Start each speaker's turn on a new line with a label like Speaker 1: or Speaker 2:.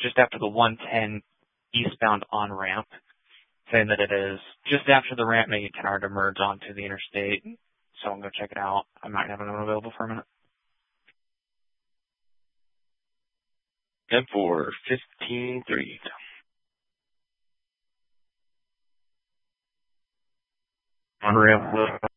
Speaker 1: just after the 110 eastbound on-ramp, saying that it is just after the ramp making a turn to merge onto the interstate. So I'm going to check it out. I might have another one available for a minute.
Speaker 2: 10-4, 15-3.
Speaker 3: On ramp.